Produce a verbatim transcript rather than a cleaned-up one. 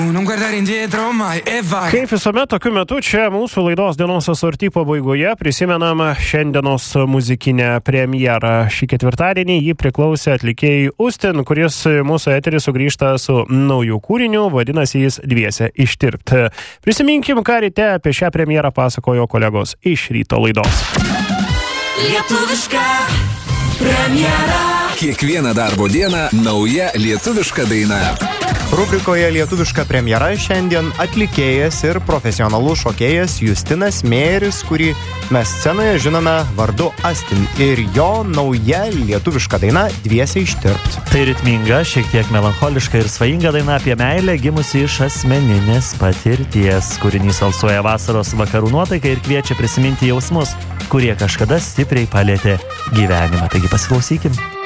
Kaip visuomet tokiu metu čia mūsų laidos dienos asorty pabaigoje prisimenam šiandienos muzikinę premjerą. Šį ketvirtadienį jį priklausė atlikėjai Ustin, kuris mūsų eterį sugrįžta su nauju kūriniu, vadinasi jis Dviese ištirpt. Prisiminkim, ką ryte apie šią premjerą pasakojo kolegos iš ryto laidos. Lietuviška premjera. Kiekvieną darbo dieną nauja lietuviška daina. Rubrikoje Lietuviška premjera šiandien atlikėjas ir profesionalus šokėjas Justinas Mėjeris, kurį mes scenoje žinome vardu Astin, ir jo nauja lietuviška daina Dviese ištirpt. Tai ritminga, šiek tiek melancholiška ir svajinga daina apie meilę gimusi iš asmeninės patirties. Kūrinys alsuoja vasaros vakarų nuotaiką ir kviečia prisiminti jausmus, kurie kažkada stipriai palietė gyvenimą. Taigi pasiklausykim.